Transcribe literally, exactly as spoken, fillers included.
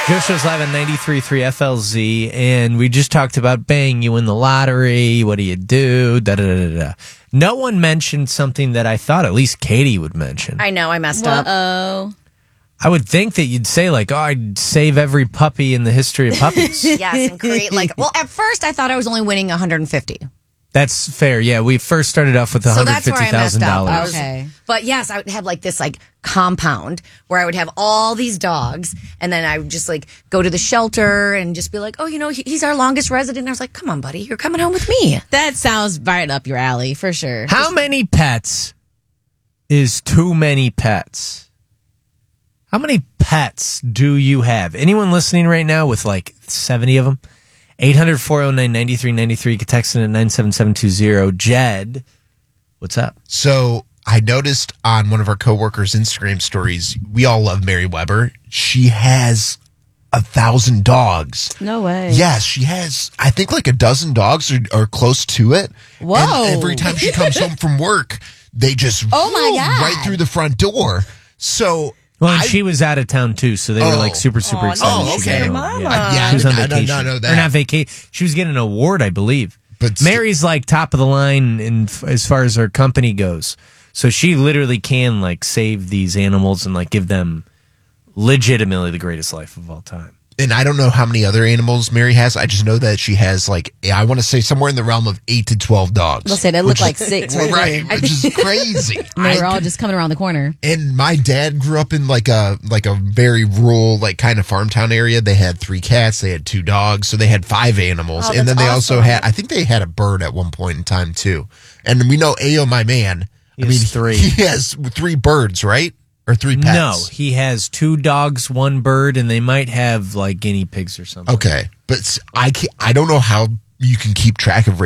Joe Show's live on ninety-three point three F L Z, and we just talked about bang, you win the lottery, what do you do, da da da da. No one mentioned something that I thought at least Katie would mention. I know, I messed up. Uh-oh. I would think that you'd say, like, oh, I'd save every puppy in the history of puppies. Yes, and create, like, well, at first I thought I was only winning one hundred fifty. That's fair. Yeah, we first started off with So one hundred that's where fifty I messed thousand up. I dollars. was- Okay. But yes, I would have like this like compound where I would have all these dogs, and then I would just like go to the shelter and just be like, oh, you know, he- he's our longest resident. And I was like, come on, buddy, you're coming home with me. That sounds right up your alley, for sure. How many pets is too many pets? How many pets do you have? Anyone listening right now with like seventy of them? eight hundred, four oh nine, nine three nine three. You can text in at nine seven seven two zero. Jed, what's up? So I noticed on one of our coworkers' Instagram stories, we all love Mary Weber. She has a thousand dogs. No way. Yes, she has, I think, like a dozen dogs or, or close to it. Whoa. And every time she comes home from work, they just Oh, my whoom, God. right through the front door. So Well, and I- she was out of town too, so they were Oh. like super, super Oh, excited. no. she Okay. got home. Mama. Yeah, Yeah, she was on I did vacation. not know that. Or not vacation. She was getting an award, I believe. But Mary's like top of the line in as far as her company goes. So she literally can like save these animals and like give them legitimately the greatest life of all time. and I don't know how many other animals Mary has. I just know that she has like, I want to say somewhere in the realm of eight to twelve dogs. They'll say they look which like is- six right right, there. which is crazy. And they were I all could- just coming around the corner. And my dad grew up in like a like a very rural, like kind of farm town area. They had three cats, they had two dogs, so they had five animals. Oh, and then that's they also awesome. had, I think they had a bird at one point in time too. And we know Ayo, my man, He I has mean, three. he has three birds, right? Or three pets? No, he has two dogs, one bird, and they might have like guinea pigs or something. Okay, but s- I can't, I don't know how you can keep track of